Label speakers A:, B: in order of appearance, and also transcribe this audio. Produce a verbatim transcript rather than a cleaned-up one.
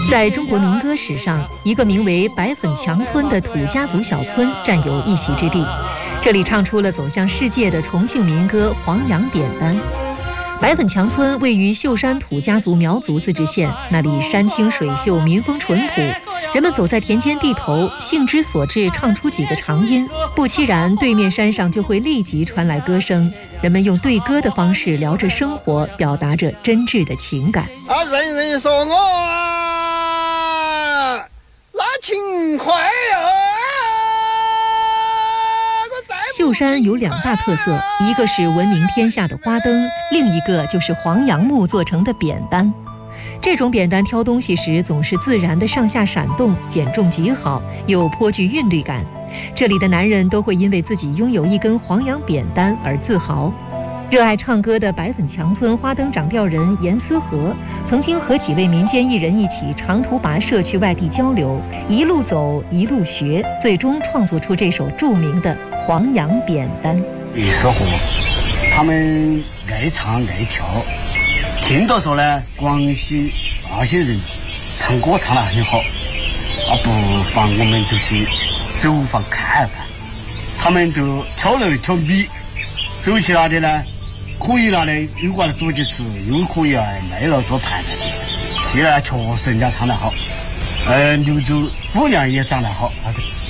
A: 在中国民歌史上，一个名为白粉墙村的土家族小村占有一席之地，这里唱出了走向世界的重庆民歌《黄杨扁担》。白粉墙村位于秀山土家族苗族自治县，那里山清水秀，民风淳朴，人们走在田间地头，兴之所至唱出几个长音，不期然对面山上就会立即传来歌声，人们用对歌的方式聊着生活，表达着真挚的情感。
B: 啊，人人说我啊，那勤快啊！
A: 秀山有两大特色，一个是闻名天下的花灯，另一个就是黄杨木做成的扁担。这种扁担挑东西时总是自然的上下闪动，减重极好，又颇具韵律感。这里的男人都会因为自己拥有一根黄杨扁担而自豪。热爱唱歌的白粉墙村花灯掌调人严思和，曾经和几位民间艺人一起长途跋涉去外地交流，一路走一路学，最终创作出这首著名的《黄杨扁担》。
C: 严思和他们爱唱爱跳，听到说呢，广西那些人唱歌唱得很好，啊，不妨我们就去走访看看。他们都挑来挑米，走起来的呢，可以拿来有瓜煮着吃，又可以啊卖了做盘子去。其实确实人家唱得好，呃，柳州姑娘也长得好。